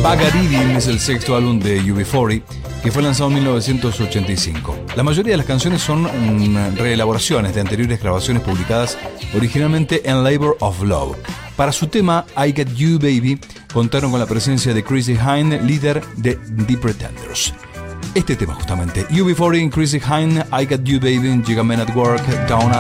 Bagaridin es el sexto álbum de UB40, que fue lanzado en 1985. La mayoría de las canciones son reelaboraciones de anteriores grabaciones publicadas originalmente en Labor of Love. Para su tema I Got You Baby contaron con la presencia de Chrissie Hynde, líder de The Pretenders. Este tema justamente, UB40, Chrissie Hynde, I Got You Baby, Giga Men at Work, Down